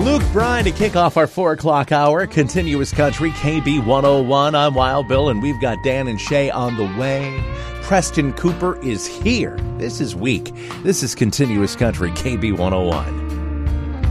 Luke Bryan to kick off our 4 o'clock hour. Continuous Country, KB 101. I'm Wild Bill, and we've got Dan and Shay on the way. Preston Cooper is here. This is week. This is Continuous Country, KB 101.